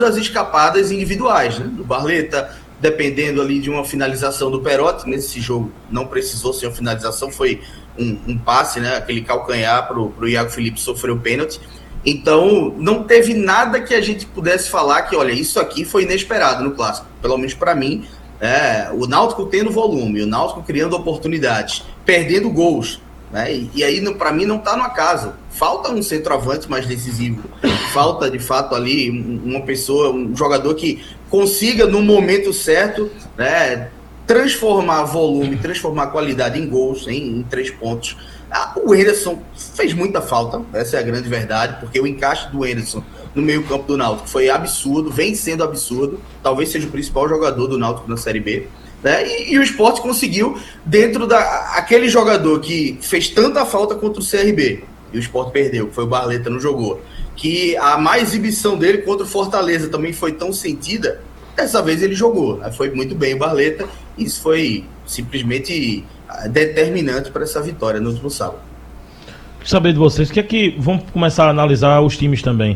das escapadas individuais, né? Do Barleta, dependendo ali de uma finalização do Perotti. Nesse jogo não precisou ser uma finalização, foi um passe, né? Aquele calcanhar para o Iago Felipe sofrer o pênalti. Então, não teve nada que a gente pudesse falar que, olha, isso aqui foi inesperado no Clássico. Pelo menos para mim, o Náutico tendo volume, o Náutico criando oportunidades, perdendo gols, né? E aí, para mim, não está no acaso. Falta um centroavante mais decisivo. Falta, de fato, ali uma pessoa, um jogador que consiga, no momento certo, né, transformar volume, transformar qualidade em gols, em 3 pontos. O Henderson fez muita falta, essa é a grande verdade, porque o encaixe do Henderson no meio-campo do Náutico foi absurdo, vem sendo absurdo, talvez seja o principal jogador do Náutico na Série B, né? E o Sport conseguiu, dentro aquele jogador que fez tanta falta contra o CRB, e o Sport perdeu, que foi o Barleta, não jogou, que a má exibição dele contra o Fortaleza também foi tão sentida, dessa vez ele jogou, né? Foi muito bem o Barleta, isso foi simplesmente determinante para essa vitória no último sábado. Quero saber de vocês, vamos começar a analisar os times também.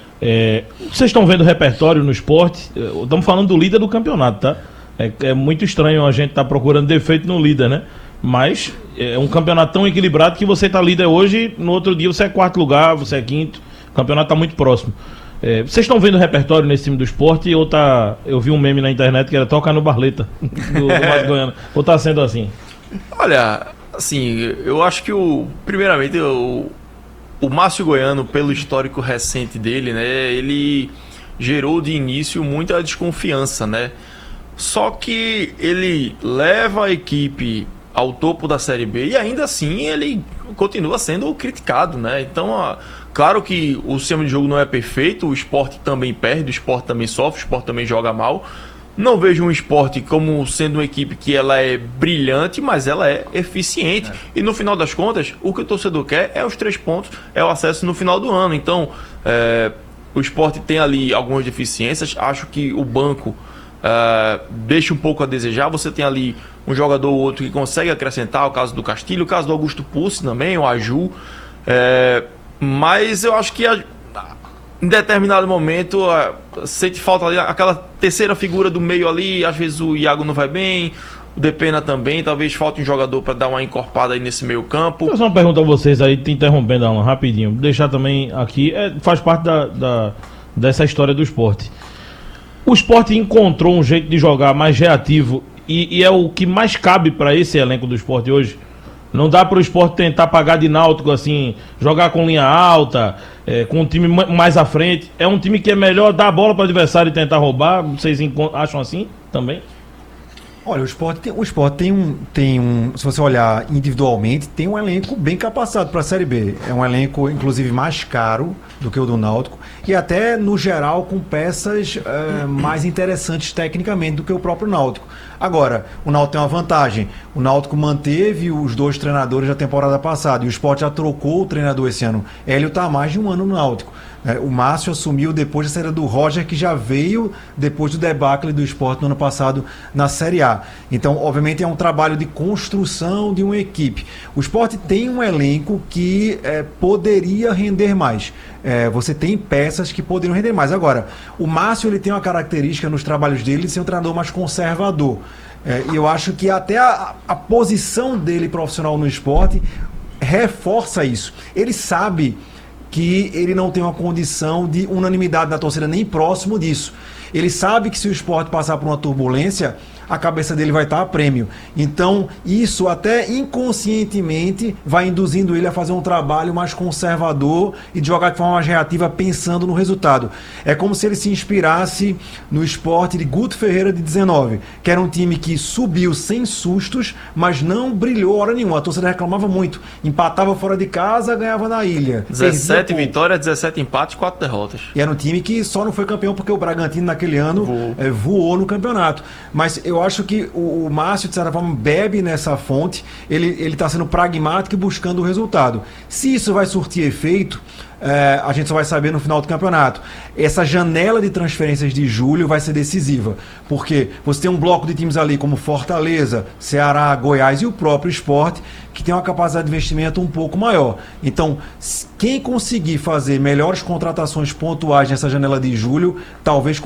Vocês estão vendo o repertório no Sport? Estamos falando do líder do campeonato, tá? É muito estranho a gente estar procurando defeito no líder, né? Mas é um campeonato tão equilibrado que você está líder hoje, no outro dia você é 4º lugar, você é 5º, o campeonato está muito próximo. Vocês estão vendo o repertório nesse time do Sport ou tá? Eu vi um meme na internet que era tocar no Barleta do Márcio Goiano, ou tá sendo assim? Olha, assim, eu acho que primeiramente o Márcio Goiano, pelo histórico recente dele, né, ele gerou de início muita desconfiança, né? Só que ele leva a equipe ao topo da Série B e ainda assim ele continua sendo criticado, né? Então, claro que o sistema de jogo não é perfeito, o Sport também perde, o Sport também sofre, o Sport também joga mal. Não vejo um Sport como sendo uma equipe que ela é brilhante, mas ela é eficiente. E no final das contas, o que o torcedor quer é os 3 pontos, é o acesso no final do ano. Então, o Sport tem ali algumas deficiências. Acho que o banco deixa um pouco a desejar. Você tem ali um jogador ou outro que consegue acrescentar, o caso do Castilho, o caso do Augusto Pucci também, o Aju. Mas eu acho que em determinado momento sente falta ali aquela terceira figura do meio ali. Às vezes o Iago não vai bem, o Depena também, talvez falte um jogador para dar uma encorpada aí nesse meio campo. Eu só uma pergunta a vocês aí, te interrompendo, Alan, rapidinho, deixar também aqui, faz parte dessa história do Sport. O Sport encontrou um jeito de jogar mais reativo e é o que mais cabe para esse elenco do Sport hoje. Não dá para o Sport tentar pagar de Náutico, assim, jogar com linha alta, com um time mais à frente. É um time que é melhor dar a bola para o adversário e tentar roubar. Vocês acham assim também? Olha, o Sport tem um, se você olhar individualmente, tem um elenco bem capacitado para a Série B. É um elenco, inclusive, mais caro do que o do Náutico e até, no geral, com peças mais interessantes tecnicamente do que o próprio Náutico. Agora, o Náutico tem uma vantagem. O Náutico manteve os 2 treinadores da temporada passada e o Sport já trocou o treinador esse ano. Hélio está há mais de um ano no Náutico. O Márcio assumiu depois da saída do Roger, que já veio depois do debacle do Sport no ano passado na Série A. Então, obviamente, é um trabalho de construção de uma equipe. O Sport tem um elenco que poderia render mais. Você tem peças que poderiam render mais. Agora, o Márcio ele tem uma característica nos trabalhos dele de ser um treinador mais conservador. E eu acho que até a posição dele profissional no Sport reforça isso. Ele sabe que ele não tem uma condição de unanimidade na torcida, nem próximo disso. Ele sabe que se o Sport passar por uma turbulência, a cabeça dele vai estar a prêmio. Então, isso até inconscientemente vai induzindo ele a fazer um trabalho mais conservador e de jogar de forma mais reativa, pensando no resultado. É como se ele se inspirasse no Sport de Guto Ferreira de 19, que era um time que subiu sem sustos, mas não brilhou hora nenhuma. A torcida reclamava muito. Empatava fora de casa, ganhava na ilha. 17 vitórias, 17 empates, 4 derrotas. E era um time que só não foi campeão porque o Bragantino naquele naquele ano voou no campeonato. Mas eu acho que o Márcio, de certa forma, bebe nessa fonte, ele está sendo pragmático e buscando o resultado. Se isso vai surtir efeito, a gente só vai saber no final do campeonato. Essa janela de transferências de julho vai ser decisiva, porque você tem um bloco de times ali como Fortaleza, Ceará, Goiás e o próprio Sport, que tem uma capacidade de investimento um pouco maior. Então, quem conseguir fazer melhores contratações pontuais nessa janela de julho, talvez